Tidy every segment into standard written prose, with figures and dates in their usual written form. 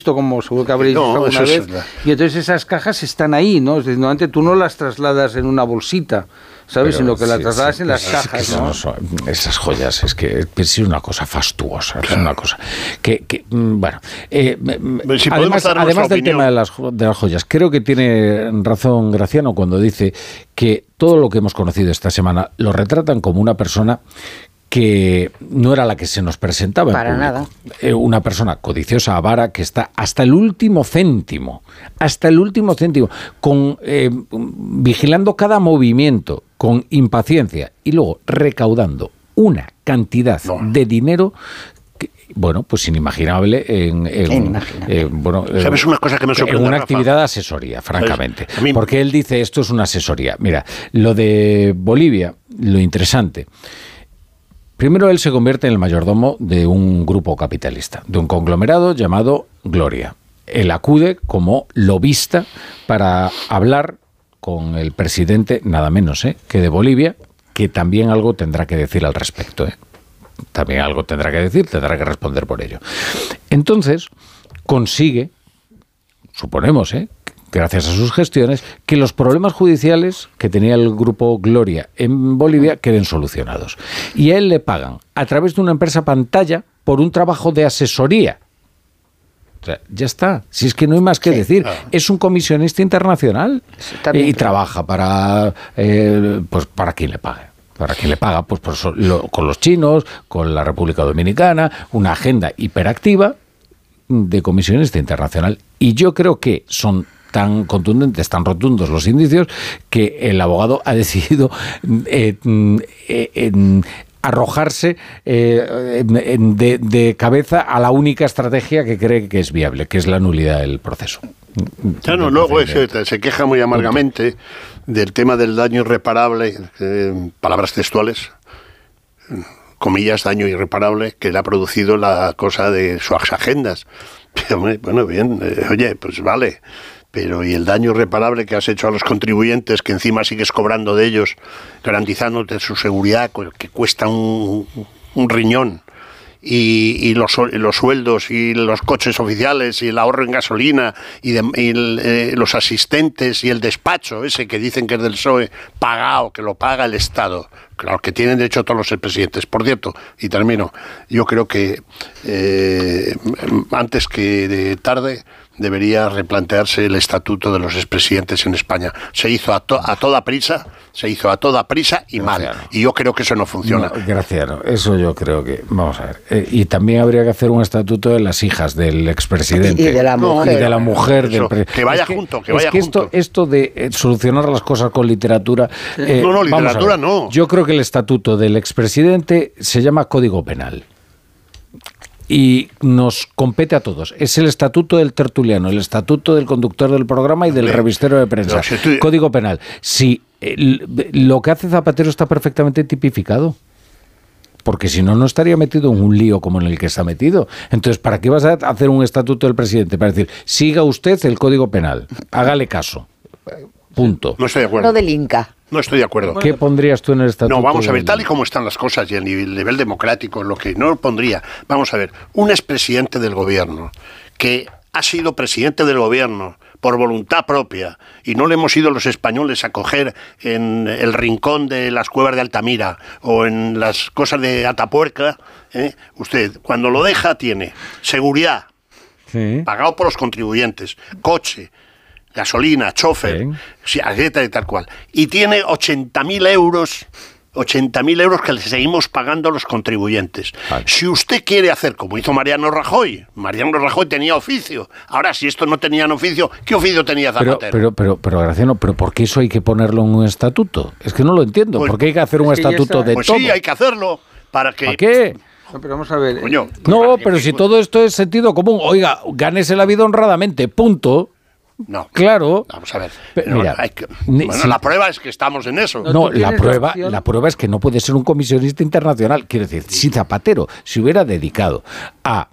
como seguro que habréis visto alguna vez, y entonces esas cajas están ahí, ¿no? Es decir, normalmente tú no las trasladas en una bolsita, ¿sabes? Sino que las trasladas en las cajas, ¿no? Esas joyas, es una cosa fastuosa, claro. Es una cosa bueno. Si además del tema de las joyas, creo que tiene razón Graciano cuando dice que todo lo que hemos conocido esta semana lo retratan como una persona que no era la que se nos presentaba para en público. nada. Una persona codiciosa, avara, que está hasta el último céntimo, vigilando cada movimiento, con impaciencia, y luego recaudando una cantidad de dinero pues inimaginable ¿Sabes una cosa que me sorprende, en una Rafa? Actividad de asesoría, francamente. Porque él dice, esto es una asesoría. Mira, lo de Bolivia, lo interesante. Primero, él se convierte en el mayordomo de un grupo capitalista, de un conglomerado llamado Gloria. Él acude como lobista para hablar con el presidente, nada menos que de Bolivia, que también algo tendrá que decir al respecto. También algo tendrá que decir, tendrá que responder por ello. Entonces, consigue, suponemos, gracias a sus gestiones, que los problemas judiciales que tenía el grupo Gloria en Bolivia queden solucionados. Y a él le pagan a través de una empresa pantalla por un trabajo de asesoría. O sea, ya está. Si es que no hay más que decir. Es un comisionista internacional y trabaja para quien le pague. Para quien le paga, pues con los chinos, con la República Dominicana, una agenda hiperactiva de comisionista internacional. Y yo creo que son tan contundentes, tan rotundos los indicios, que el abogado ha decidido arrojarse de cabeza a la única estrategia que cree que es viable, que es la nulidad del proceso. Luego se queja muy amargamente del tema del daño irreparable, palabras textuales, comillas, daño irreparable, que le ha producido la cosa de sus agendas. Pero, bueno, bien, oye, pues vale. Pero ¿y el daño irreparable que has hecho a los contribuyentes, que encima sigues cobrando de ellos, garantizándote su seguridad, que cuesta un riñón? Y los sueldos y los coches oficiales y el ahorro en gasolina y los asistentes y el despacho ese que dicen que es del PSOE pagado, que lo paga el Estado. Claro, que tienen derecho todos los presidentes. Por cierto, y termino, yo creo que antes que de tarde debería replantearse el estatuto de los expresidentes en España. Se hizo a toda prisa y mal. Y yo creo que eso no funciona. Graciano, eso yo creo que... Vamos a ver. Y también habría que hacer un estatuto de las hijas del expresidente. Y de la mujer. Y de la mujer del presidente. Que vaya junto, que vaya junto. Esto de solucionar las cosas con literatura... literatura no. Yo creo que el estatuto del expresidente se llama Código Penal. Y nos compete a todos. Es el estatuto del tertuliano, el estatuto del conductor del programa y del revistero de prensa. Código Penal. Si lo que hace Zapatero está perfectamente tipificado. Porque si no, no estaría metido en un lío como en el que está metido. Entonces, ¿para qué vas a hacer un estatuto del presidente? Para decir, siga usted el Código Penal. Hágale caso. Punto. No estoy de acuerdo. No del Inca. No estoy de acuerdo. ¿Qué pondrías tú en el estatuto? No, vamos a ver, tal y como están las cosas y el nivel democrático, lo que no pondría. Vamos a ver, un expresidente del gobierno que ha sido presidente del gobierno por voluntad propia y no le hemos ido los españoles a coger en el rincón de las cuevas de Altamira o en las cosas de Atapuerca, usted cuando lo deja tiene seguridad, pagado por los contribuyentes, coche, gasolina, chofer, ageta y tal cual. Y tiene 80.000 euros que le seguimos pagando los contribuyentes. Vale. Si usted quiere hacer como hizo Mariano Rajoy tenía oficio. Ahora, si esto no tenían oficio, ¿qué oficio tenía Zapatero? Pero Graciano, ¿por qué eso hay que ponerlo en un estatuto? Es que no lo entiendo. ¿Por qué hay que hacer un estatuto de todo? Pues sí, hay que hacerlo. ¿Para qué? ¿Para qué? No, pero vamos a ver. Coño, pero si todo esto es sentido común. Oiga, gánese la vida honradamente, punto. No. Claro. Vamos a ver. Mira, la prueba es que estamos en eso. No, la prueba es que no puede ser un comisionista internacional. Quiero decir, si Zapatero se hubiera dedicado a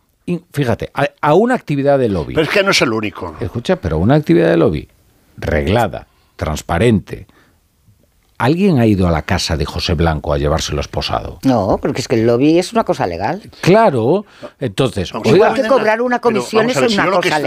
una actividad de lobby. Pero es que no es el único. Escucha, pero una actividad de lobby reglada, transparente, ¿alguien ha ido a la casa de José Blanco a llevárselo esposado? No, porque es que el lobby es una cosa legal. Claro, entonces... Igual que cobrar una comisión es una cosa legal.